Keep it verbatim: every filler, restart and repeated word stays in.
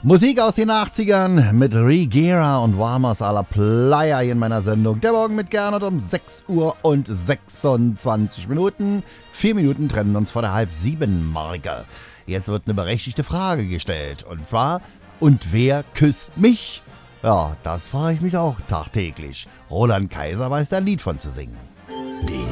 Musik aus den achtzigern mit Rigera und Warmers à la Playa in meiner Sendung. Der Morgen mit Gernot um sechs Uhr und sechsundzwanzig Minuten. Vier Minuten trennen uns vor der halb sieben Marke. Jetzt wird eine berechtigte Frage gestellt. Und zwar, und wer küsst mich? Ja, das frage ich mich auch tagtäglich. Roland Kaiser weiß da ein Lied von zu singen. Die